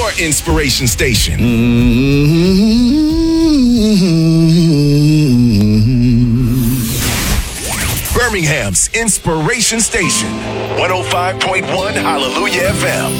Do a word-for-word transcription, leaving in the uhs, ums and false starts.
your inspiration station. Birmingham's inspiration station. one oh five point one Hallelujah F M.